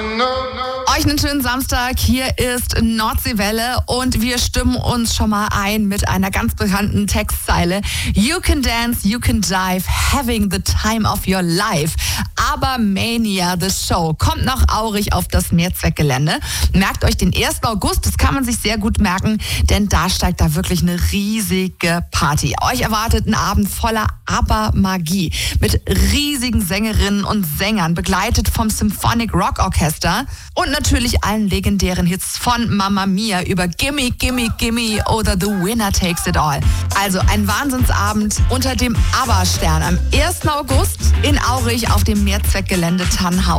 Euch einen schönen Samstag. Hier ist Nordseewelle und wir stimmen uns schon mal ein mit einer ganz bekannten Textzeile. You can dance, you can dive, having the time of your life. Aber Mania, the show, kommt nach Aurich auf das Mehrzweckgelände. Merkt euch den 1. August, das kann man sich sehr gut merken, denn da steigt da wirklich eine riesige Party. Euch erwartet ein Abend voller ABBA-Magie mit riesigen Sängerinnen und Sängern, begleitet vom Symphonic Rock Orchester und natürlich allen legendären Hits von Mamma Mia über Gimme, Gimme, Gimme oder The Winner Takes It All. Also ein Wahnsinnsabend unter dem ABBA-Stern am 1. August in Aurich auf dem Mehrzweckgelände Tannhaus.